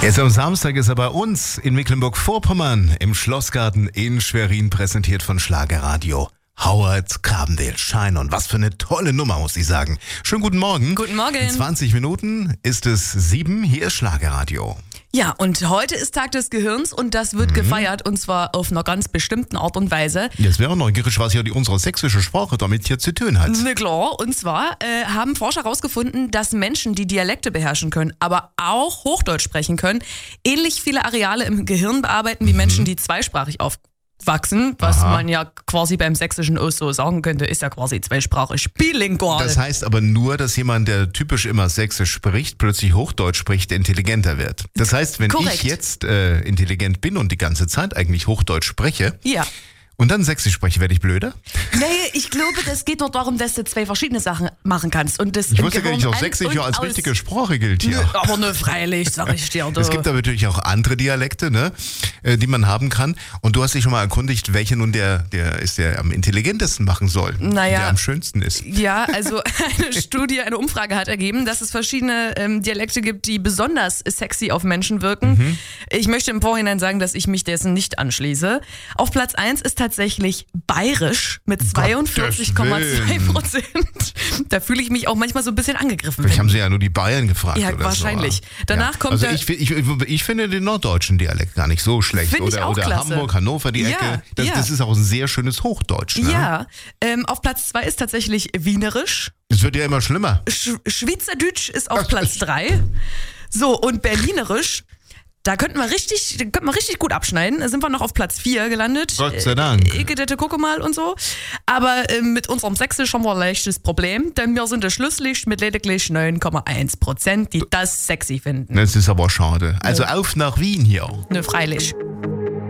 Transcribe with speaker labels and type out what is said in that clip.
Speaker 1: Jetzt am Samstag ist er bei uns in Mecklenburg-Vorpommern im Schlossgarten in Schwerin, präsentiert von Schlagerradio. Howard Carpendale Shine, und was für eine tolle Nummer, muss ich sagen. Schönen guten Morgen.
Speaker 2: Guten Morgen.
Speaker 1: In 20 Minuten ist es 7, hier ist Schlagerradio.
Speaker 2: Ja, und heute ist Tag des Gehirns und das wird gefeiert, und zwar auf einer ganz bestimmten Art und Weise.
Speaker 1: Jetzt wäre neugierig, was ja unsere sächsische Sprache damit hier zu tun hat.
Speaker 2: Na klar, und zwar haben Forscher herausgefunden, dass Menschen, die Dialekte beherrschen können, aber auch Hochdeutsch sprechen können, ähnlich viele Areale im Gehirn bearbeiten wie Menschen, die zweisprachig aufwachsen, was man ja quasi beim Sächsischen auch so sagen könnte, ist ja quasi zweisprachig bilingual.
Speaker 1: Das heißt aber nur, dass jemand, der typisch immer Sächsisch spricht, plötzlich Hochdeutsch spricht, intelligenter wird. Das heißt, wenn
Speaker 2: Korrekt.
Speaker 1: ich jetzt intelligent bin und die ganze Zeit eigentlich Hochdeutsch spreche,
Speaker 2: Ja.
Speaker 1: und dann Sächsisch spreche, werde ich blöder?
Speaker 2: Nee, ich glaube, das geht nur darum, dass du zwei verschiedene Sachen machen kannst. Und das
Speaker 1: Ich wusste gar nicht, dass Sächsisch ja als richtige Sprache gilt hier.
Speaker 2: Aber nur freilich, sag ich dir.
Speaker 1: Es gibt aber natürlich auch andere Dialekte, ne, die man haben kann. Und du hast dich schon mal erkundigt, welche nun der am intelligentesten machen soll, der am schönsten ist.
Speaker 2: Ja, also eine Umfrage hat ergeben, dass es verschiedene Dialekte gibt, die besonders sexy auf Menschen wirken. Ich möchte im Vorhinein sagen, dass ich mich dessen nicht anschließe. Auf Platz 1 ist tatsächlich Bayerisch mit 42,2%. Da fühle ich mich auch manchmal so ein bisschen angegriffen.
Speaker 1: Vielleicht haben sie ja nur die Bayern gefragt.
Speaker 2: Ja,
Speaker 1: oder
Speaker 2: wahrscheinlich.
Speaker 1: So.
Speaker 2: Danach kommt
Speaker 1: also ich finde den norddeutschen Dialekt gar nicht so schlecht.
Speaker 2: Find ich auch
Speaker 1: oder
Speaker 2: klasse.
Speaker 1: Hamburg, Hannover, die Ecke. Das ist auch ein sehr schönes Hochdeutsch. Ne?
Speaker 2: Ja, auf Platz 2 ist tatsächlich Wienerisch.
Speaker 1: Es wird ja immer schlimmer.
Speaker 2: Schweizerdeutsch ist auf Platz 3. So, und Berlinerisch, da könnten wir richtig gut abschneiden. Da sind wir noch auf Platz 4 gelandet.
Speaker 1: Gott sei Dank.
Speaker 2: Ikedette, gucke mal und so. Aber mit unserem Sächsisch haben wir ein leichtes Problem, denn wir sind schlusslich mit lediglich 9,1%, die das sexy finden.
Speaker 1: Das ist aber schade. Also auf nach Wien hier.
Speaker 2: Ne, freilich.